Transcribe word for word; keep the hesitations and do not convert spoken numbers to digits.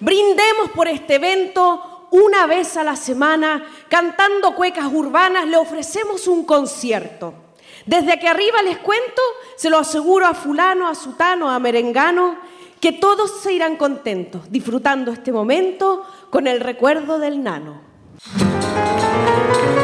Brindemos por este evento una vez a la semana, cantando cuecas urbanas, le ofrecemos un concierto. Desde aquí arriba les cuento, se lo aseguro a fulano, a sutano, a merengano, que todos se irán contentos, disfrutando este momento con el recuerdo del nano.